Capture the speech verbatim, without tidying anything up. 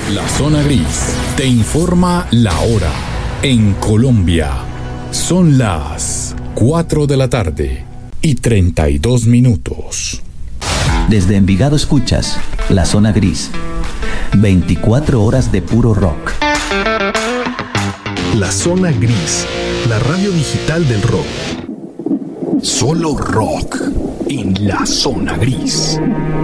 La Zona Gris te informa la hora. En Colombia son las cuatro de la tarde y treinta y dos minutos. Desde Envigado escuchas La Zona Gris. veinticuatro horas de puro rock. La Zona Gris, la radio digital del rock. Solo rock en La Zona Gris.